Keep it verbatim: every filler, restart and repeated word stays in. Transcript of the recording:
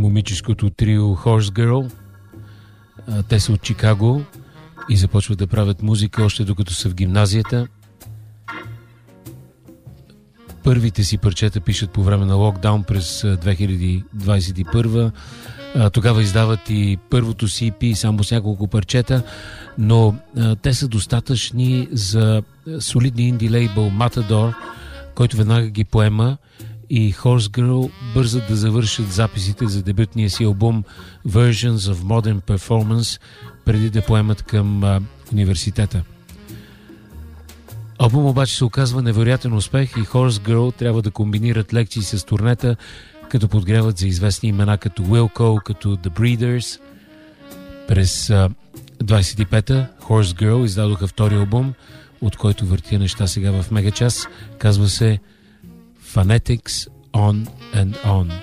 момическото трио Horse Girl. Те са от Чикаго и започват да правят музика още докато са в гимназията. Първите си парчета пишат по време на локдаун през две хиляди двадесет и първа. Тогава издават и първото си и пи, само с няколко парчета, но а, те са достатъчни за солидния инди лейбъл Matador, който веднага ги поема, и Horse Girl бързат да завършат записите за дебютния си албум Versions of Modern Performance, преди да поемат към а, университета. Албум обаче се оказва невероятен успех и Horse Girl трябва да комбинират лекции с турнета, като подгряват за известни имена като Wilco, като The Breeders. През а, двадесет и пета Horse Girl издадоха втори албум, от който въртя неща сега в мегачас. Казва се Phonetics On and On.